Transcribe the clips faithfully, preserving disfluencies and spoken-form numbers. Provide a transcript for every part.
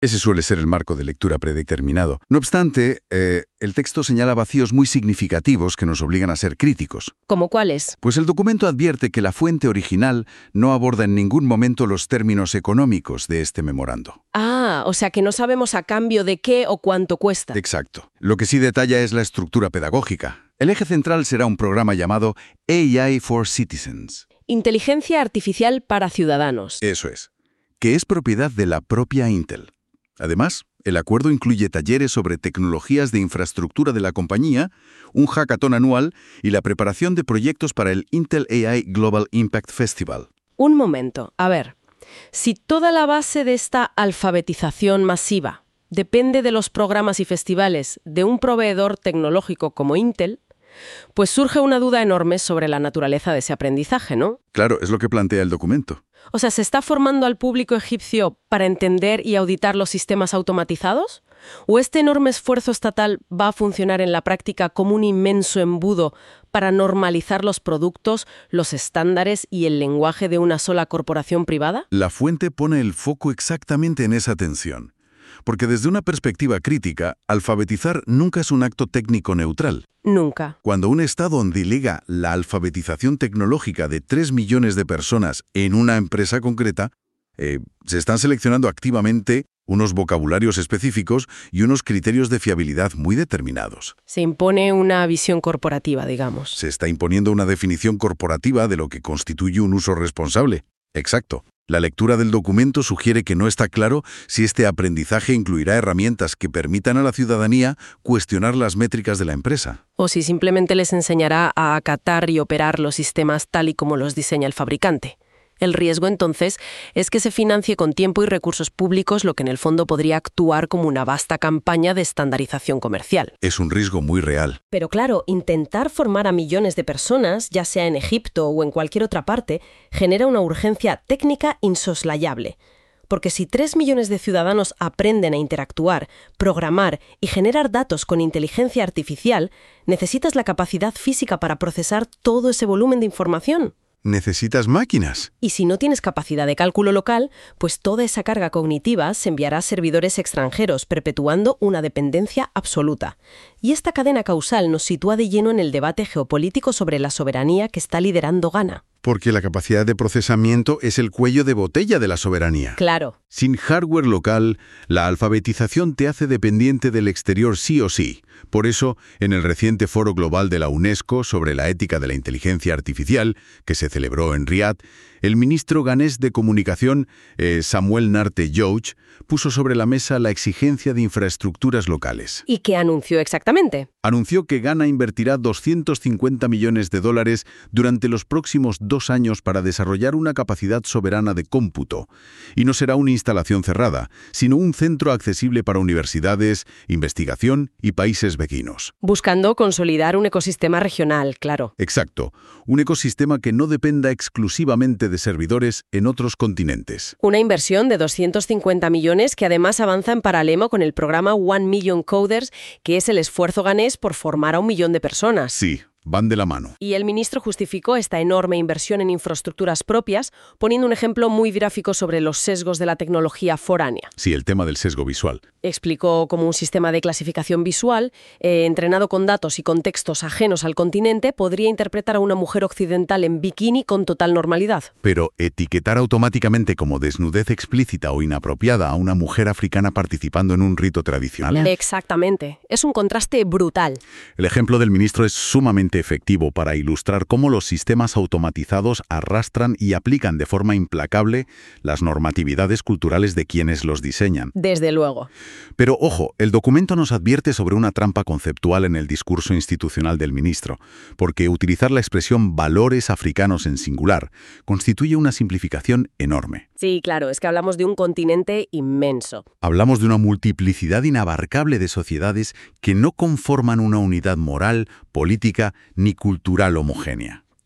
Ese suele ser el marco de lectura predeterminado. No obstante, eh, el texto señala vacíos muy significativos que nos obligan a ser críticos. ¿Cómo cuáles? Pues el documento advierte que la fuente original no aborda en ningún momento los términos económicos de este memorando. Ah, o sea que no sabemos a cambio de qué o cuánto cuesta. Exacto. Lo que sí detalla es la estructura pedagógica. El eje central será un programa llamado A I for Citizens. Inteligencia artificial para ciudadanos. Eso es. Que es propiedad de la propia Intel. Además, el acuerdo incluye talleres sobre tecnologías de infraestructura de la compañía, un hackathon anual y la preparación de proyectos para el Intel A I Global Impact Festival. Un momento, a ver. Si toda la base de esta alfabetización masiva depende de los programas y festivales de un proveedor tecnológico como Intel, pues surge una duda enorme sobre la naturaleza de ese aprendizaje, ¿no? Claro, es lo que plantea el documento. O sea, ¿se está formando al público egipcio para entender y auditar los sistemas automatizados? ¿O este enorme esfuerzo estatal va a funcionar en la práctica como un inmenso embudo para normalizar los productos, los estándares y el lenguaje de una sola corporación privada? La fuente pone el foco exactamente en esa tensión. Porque desde una perspectiva crítica, alfabetizar nunca es un acto técnico neutral. Nunca. Cuando un Estado delega la alfabetización tecnológica de tres millones de personas en una empresa concreta, eh, se están seleccionando activamente unos vocabularios específicos y unos criterios de fiabilidad muy determinados. Se impone una visión corporativa, digamos. Se está imponiendo una definición corporativa de lo que constituye un uso responsable. Exacto. La lectura del documento sugiere que no está claro si este aprendizaje incluirá herramientas que permitan a la ciudadanía cuestionar las métricas de la empresa. O si simplemente les enseñará a acatar y operar los sistemas tal y como los diseña el fabricante. El riesgo, entonces, es que se financie con tiempo y recursos públicos lo que en el fondo podría actuar como una vasta campaña de estandarización comercial. Es un riesgo muy real. Pero claro, intentar formar a millones de personas, ya sea en Egipto o en cualquier otra parte, genera una urgencia técnica insoslayable. Porque si tres millones de ciudadanos aprenden a interactuar, programar y generar datos con inteligencia artificial, necesitas la capacidad física para procesar todo ese volumen de información. Necesitas máquinas. Y si no tienes capacidad de cálculo local, pues toda esa carga cognitiva se enviará a servidores extranjeros, perpetuando una dependencia absoluta. Y esta cadena causal nos sitúa de lleno en el debate geopolítico sobre la soberanía que está liderando Ghana. Porque la capacidad de procesamiento es el cuello de botella de la soberanía. Claro. Sin hardware local, la alfabetización te hace dependiente del exterior sí o sí. Por eso, en el reciente Foro Global de la UNESCO sobre la ética de la inteligencia artificial, que se celebró en Riad, el ministro ganés de Comunicación, eh, Samuel Narte George, puso sobre la mesa la exigencia de infraestructuras locales. ¿Y qué anunció exactamente? Anunció que Ghana invertirá doscientos cincuenta millones de dólares durante los próximos dos años para desarrollar una capacidad soberana de cómputo. Y no será una instalación cerrada, sino un centro accesible para universidades, investigación y países vecinos. Buscando consolidar un ecosistema regional, claro. Exacto. Un ecosistema que no dependa exclusivamente de servidores en otros continentes. Una inversión de doscientos cincuenta millones que además avanza en paralelo con el programa One Million Coders, que es el esfuerzo ganés por formar a un millón de personas. Sí, van de la mano. Y el ministro justificó esta enorme inversión en infraestructuras propias, poniendo un ejemplo muy gráfico sobre los sesgos de la tecnología foránea. Sí, el tema del sesgo visual. Explicó cómo un sistema de clasificación visual, eh, entrenado con datos y contextos ajenos al continente, podría interpretar a una mujer occidental en bikini con total normalidad. Pero etiquetar automáticamente como desnudez explícita o inapropiada a una mujer africana participando en un rito tradicional. Exactamente. Es un contraste brutal. El ejemplo del ministro es sumamente efectivo para ilustrar cómo los sistemas automatizados arrastran y aplican de forma implacable las normatividades culturales de quienes los diseñan. Desde luego. Pero ojo, el documento nos advierte sobre una trampa conceptual en el discurso institucional del ministro, porque utilizar la expresión valores africanos en singular constituye una simplificación enorme. Sí, claro, es que hablamos de un continente inmenso. Hablamos de una multiplicidad inabarcable de sociedades que no conforman una unidad moral, política ni cultural homogénea.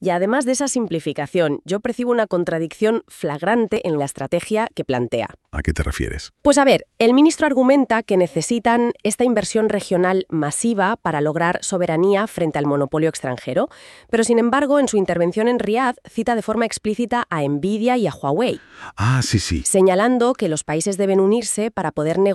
Y además de esa simplificación, yo percibo una contradicción flagrante en la estrategia que plantea. ¿A qué te refieres? Pues a ver, el ministro argumenta que necesitan esta inversión regional masiva para lograr soberanía frente al monopolio extranjero, pero sin embargo, en su intervención en Riad cita de forma explícita a Nvidia y a Huawei. Ah, sí, sí. Señalando que los países deben unirse para poder negociar